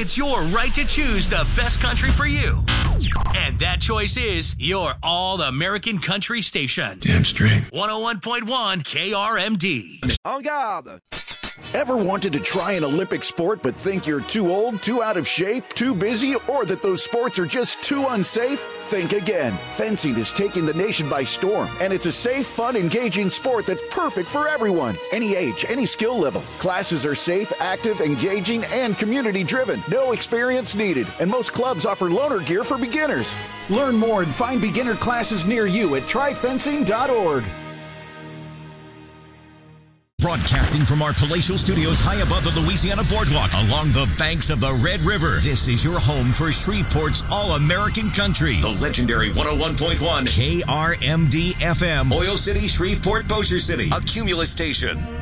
It's your right to choose the best country for you. And that choice is your All-American Country Station. Damn straight. 101.1 KRMD. En garde. Ever wanted to try an Olympic sport but think you're too old, too out of shape, too busy, or that those sports are just too unsafe? Think again. Fencing is taking the nation by storm, and it's a safe, fun, engaging sport that's perfect for everyone. Any age, any skill level. Classes are safe, active, engaging, and community-driven. No experience needed, and most clubs offer loaner gear for beginners. Learn more and find beginner classes near you at tryfencing.org. Broadcasting from our palatial studios high above the Louisiana Boardwalk along the banks of the Red River. This is your home for Shreveport's All-American Country. The legendary 101.1 KRMD FM. Oil City, Shreveport, Bossier City. A Cumulus station.